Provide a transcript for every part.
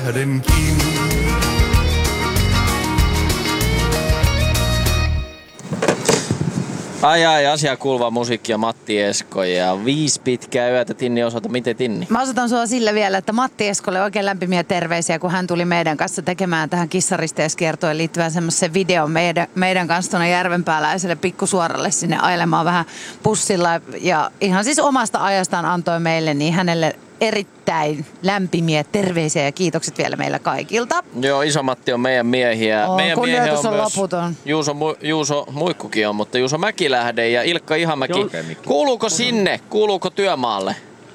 Ai, asia kuuluva musiikki ja Matti Esko ja 5 pitkää yötä Tinni osalta. Miten Tinni? Mä osoitan sua sillä vielä, että Matti Eskolle oikein lämpimiä terveisiä, kun hän tuli meidän kanssa tekemään tähän kissaristeiskiertoon liittyvän semmoisen videon meidän kanssa tuonne Järvenpääläiselle pikkusuoralle sinne ailemaan vähän bussilla. Ja ihan siis omasta ajastaan antoi meille, niin hänelle erittäin lämpimiä terveisiä ja kiitokset vielä meillä kaikilta. Joo, Iso-Matti on meidän miehiä. Meidän miehiä on myös loputon. Juuso Muikkukin on, mutta Juuso Mäkilähde ja Ilkka Ihamäki. Kuuluuko sinne? Kuuluuko työmaalle?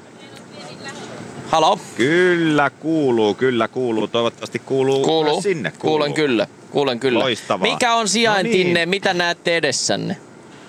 Halo? Kyllä kuuluu. Toivottavasti kuuluu sinne. Kuulen kyllä. Loistavaa. Mikä on sijaintinne? No niin. Mitä näette edessänne?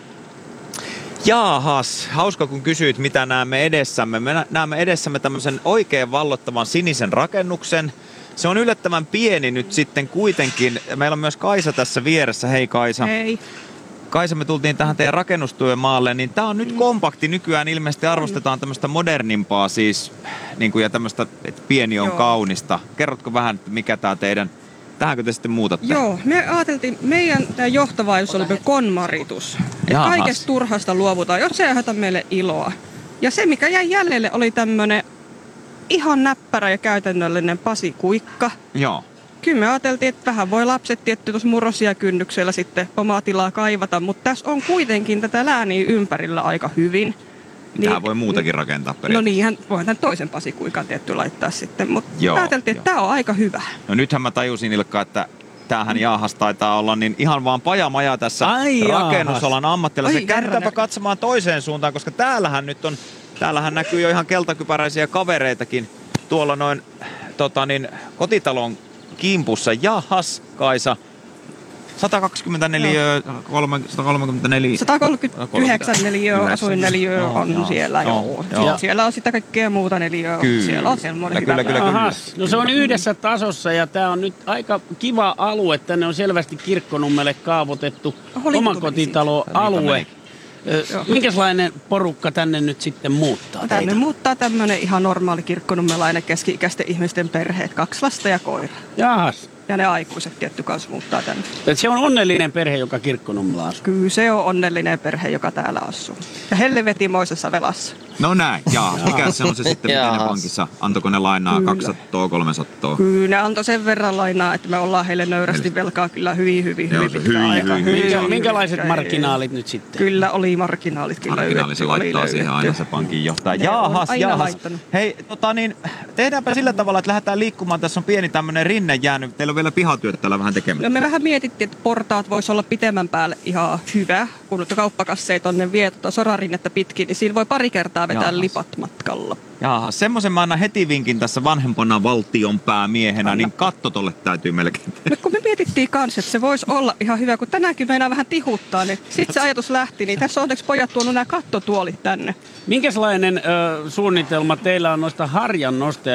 Jaahas, hauska kun kysyit, mitä näemme edessämme. Me näemme edessämme tämmöisen oikein vallottavan sinisen rakennuksen. Se on yllättävän pieni nyt sitten kuitenkin. Meillä on myös Kaisa tässä vieressä. Hei Kaisa. Hei. Kaisa, me tultiin tähän teidän rakennustyömaalle, niin tää on nyt kompakti. Nykyään ilmeisesti arvostetaan tämmöistä modernimpaa siis, niin kuin, ja tämmöistä, että pieni on kaunista. Kerrotko vähän, että mikä tää teidän... Tähänkö te sitten muutatte? Joo, me ajateltiin, meidän tämä johtavaisuus oli konmaritus. Kaikesta turhasta luovutaan, jos se ei aiheuta meille iloa. Ja se, mikä jäi jäljelle, oli tämmönen ihan näppärä ja käytännöllinen pasikuikka. Joo. Kyllä me ajateltiin, että vähän voi lapset tietty tuossa murrosia kynnyksellä sitten omaa tilaa kaivata, mutta tässä on kuitenkin tätä lääniä ympärillä aika hyvin. Tähän voi muutakin rakentaa periaatteessa. No niinhän, voin tämän toisen pasikuikan tietty laittaa sitten, mutta ajateltiin, että tämä on aika hyvä. No nythän mä tajusin, Ilkka, että tämähän Jaahas taitaa olla niin ihan vaan pajamaja tässä rakennusalan ammattilaisen. Käännytäänpä katsomaan toiseen suuntaan, koska täällähän näkyy jo ihan keltakypäräisiä kavereitakin tuolla noin kotitalon kimpussa. Jaahas, Kaisa. 124, 134... 139 neliöä asuinneliöä on siellä joo. Siellä on sitten kaikkea muuta neliöä. Siellä on semmoinen kyllä. No se on yhdessä tasossa ja tämä on nyt aika kiva alue. Tänne on selvästi Kirkkonummelle kaavoitettu omakotitaloalue. Minkälainen porukka tänne nyt sitten muuttaa? Tänne muuttaa tämmöinen ihan normaali kirkkonummelainen keski-ikäisten ihmisten perheet. 2 lasta ja koira. Jahas. Ja ne aikuiset tietty kanssa muuttaa tänne. Se on onnellinen perhe, joka Kirkkonummella asuu. Kyllä se on onnellinen perhe, joka täällä asuu. Ja helvetimoisessa velassa. No näin, mikä se on se sitten, mitä ne pankissa? Antoiko ne lainaa 200, 300? Kyllä ne antoi sen verran lainaa, että me ollaan heille nöyrästi velkaa kyllä hyvin pitkään aikaa. Minkälaiset marginaalit nyt sitten? Kyllä oli marginaalit. Marginaali se laittaa siihen aina se pankin johtaja. Jaahas. Hei, tehdäänpä sillä tavalla, että lähdetään liikkumaan. Tässä on pieni tämmönen rinne jäänyt. Teillä on vielä pihatyöt täällä vähän tekemättä. No me vähän mietittiin, että portaat vois olla pitemmän päälle ihan hyvä. Kun kauppakasseja tonne vie sorarinnetta pitkin, niin siinä voi pari kertaa vetää lipat matkalla. Jaha, semmoisen mä annan heti vinkin tässä vanhempana valtionpäämiehenä, niin katto tolle täytyy melkein. No kun me mietittiin kanssa, että se voisi olla ihan hyvä, kun tänäänkin meinaa vähän tihuttaa, niin sitten se ajatus lähti, niin tässä on onneksi pojat tuonut nämä kattotuolit tänne. Minkälainen suunnitelma teillä on noista harjannosta